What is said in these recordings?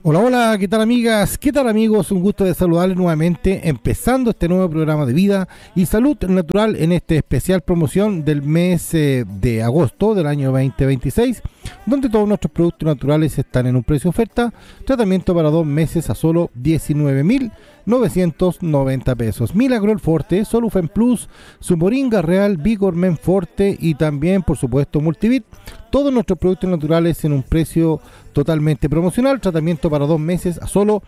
Hola, hola, ¿qué tal amigas? ¿Qué tal amigos? Un gusto de saludarles nuevamente, empezando este nuevo programa de vida y salud natural en este especial promoción del mes de agosto del año 2026, donde todos nuestros productos naturales están en un precio oferta, tratamiento para 2 meses a solo 19.990 pesos. Milagrol Forte, Solufen Plus, su Moringa Real, Vigor Men Forte y también, por supuesto, Multivit. Todos nuestros productos naturales en un precio totalmente promocional, tratamiento para 2 meses a solo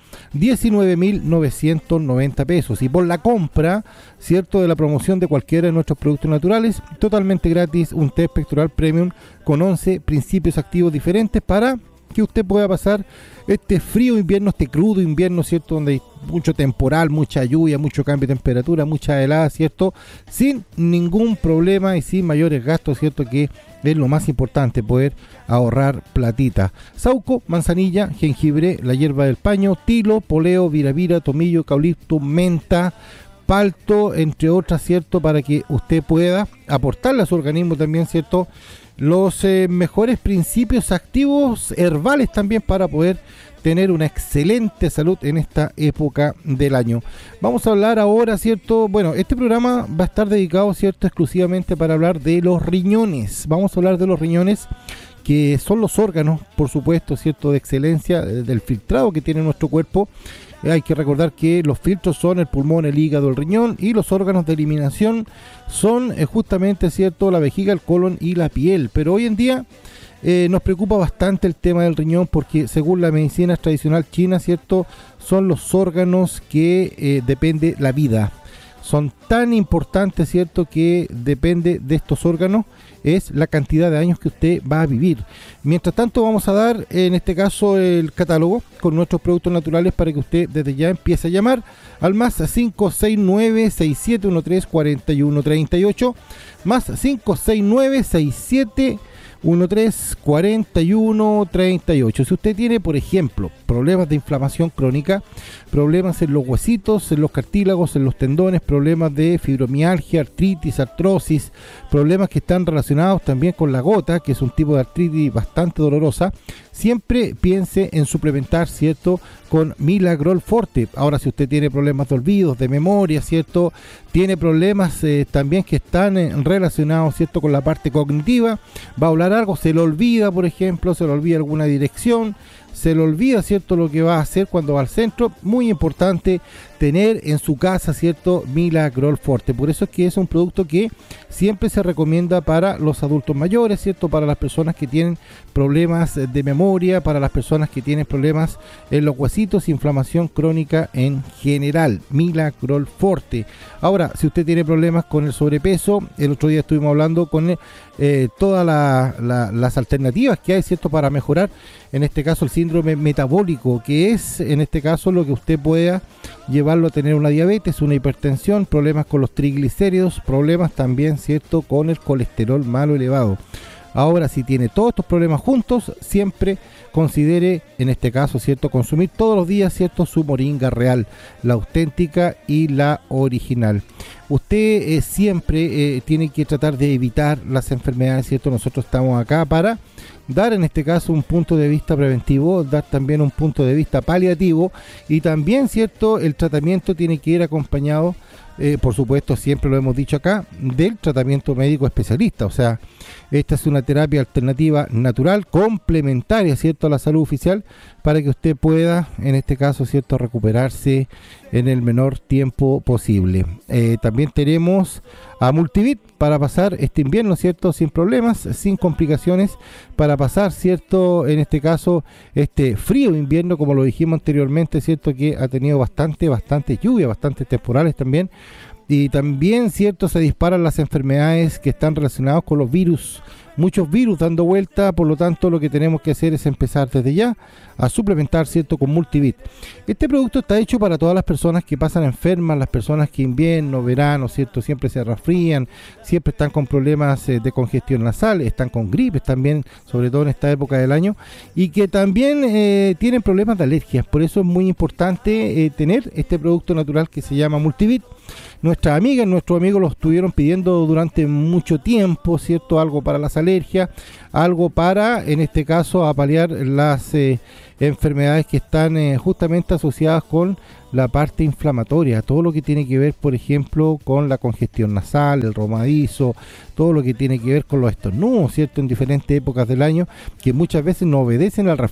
19.990 pesos. Y por la compra, cierto, de la promoción de cualquiera de nuestros productos naturales, totalmente gratis, un test pectoral premium con 11 principios activos diferentes para que usted pueda pasar este frío invierno, este crudo invierno, ¿cierto? Donde hay mucho temporal, mucha lluvia, mucho cambio de temperatura, mucha helada, ¿cierto? Sin ningún problema y sin mayores gastos, ¿cierto? Que es lo más importante, poder ahorrar platita. Sauco, manzanilla, jengibre, la hierba del paño, tilo, poleo, viravira, tomillo, caulipto, menta, palto, entre otras, ¿cierto? Para que usted pueda aportarle a su organismo también, ¿cierto? Los mejores principios activos herbales también para poder tener una excelente salud en esta época del año. Vamos a hablar ahora, ¿cierto? Bueno, este programa va a estar dedicado, ¿cierto? Exclusivamente para hablar de los riñones. Vamos a hablar de los riñones, que son los órganos, por supuesto, ¿cierto? De excelencia, del filtrado que tiene nuestro cuerpo. Hay que recordar que los filtros son el pulmón, el hígado, el riñón, y los órganos de eliminación son justamente, ¿cierto?, la vejiga, el colon y la piel. Pero hoy en día nos preocupa bastante el tema del riñón, porque según la medicina tradicional china, ¿cierto?, son los órganos que depende la vida. Son tan importantes, ¿cierto?, que depende de estos órganos es la cantidad de años que usted va a vivir. Mientras tanto, vamos a dar en este caso el catálogo con nuestros productos naturales para que usted desde ya empiece a llamar al más 569-6713-4138, más 569-6713-4138. Si usted tiene, por ejemplo, problemas de inflamación crónica, problemas en los huesitos, en los cartílagos, en los tendones, problemas de fibromialgia, artritis, artrosis, problemas que están relacionados también con la gota, que es un tipo de artritis bastante dolorosa, siempre piense en suplementar, ¿cierto?, con Milagrol Forte. Ahora, si usted tiene problemas de olvidos, de memoria, ¿cierto?, tiene problemas también que están relacionados, ¿cierto?, con la parte cognitiva, va a hablar algo, se le olvida, por ejemplo, se le olvida alguna dirección, se le olvida, ¿cierto?, lo que va a hacer cuando va al centro. Muy importante tener en su casa, ¿cierto?, Milagrol Forte. Por eso es que es un producto que siempre se recomienda para los adultos mayores, ¿cierto?, para las personas que tienen problemas de memoria, para las personas que tienen problemas en los huesitos, inflamación crónica en general. Milagrol Forte. Ahora, si usted tiene problemas con el sobrepeso, el otro día estuvimos hablando con todas las alternativas que hay, ¿cierto?, para mejorar, en este caso, el síndrome metabólico, que es, en este caso, lo que usted pueda llevarlo a tener una diabetes, una hipertensión, problemas con los triglicéridos, problemas también, ¿cierto?, con el colesterol malo elevado. Ahora, si tiene todos estos problemas juntos, siempre considere, en este caso, ¿cierto?, consumir todos los días, ¿cierto?, su Moringa Real, la auténtica y la original. Usted siempre tiene que tratar de evitar las enfermedades, ¿cierto? Nosotros estamos acá para dar, en este caso, un punto de vista preventivo, dar también un punto de vista paliativo, y también, ¿cierto?, el tratamiento tiene que ir acompañado, por supuesto, siempre lo hemos dicho acá, del tratamiento médico especialista. O sea, esta es una terapia alternativa natural, complementaria, ¿cierto?, a la salud oficial, para que usted pueda, en este caso, ¿cierto?, recuperarse en el menor tiempo posible. También tenemos a Multivit para pasar este invierno, ¿cierto?, sin problemas, sin complicaciones, para pasar, ¿cierto?, en este caso, este frío invierno, como lo dijimos anteriormente, ¿cierto?, que ha tenido bastante lluvia, bastantes temporales también, y también, ¿cierto?, se disparan las enfermedades que están relacionadas con los virus, muchos virus dando vuelta. Por lo tanto, lo que tenemos que hacer es empezar desde ya a suplementar, ¿cierto?, con Multivit. Este producto está hecho para todas las personas que pasan enfermas, las personas que invierno, verano, ¿cierto?, siempre se resfrían, siempre están con problemas de congestión nasal, están con gripes también, sobre todo en esta época del año, y que también tienen problemas de alergias. Por eso es muy importante tener este producto natural que se llama Multivit. nuestras amigas, nuestros amigos lo estuvieron pidiendo durante mucho tiempo, ¿cierto? Algo para las alergias, algo para, en este caso, paliar las enfermedades que están justamente asociadas con la parte inflamatoria, todo lo que tiene que ver, por ejemplo, con la congestión nasal, el romadizo, todo lo que tiene que ver con los estornudos, ¿cierto? En diferentes épocas del año, que muchas veces no obedecen al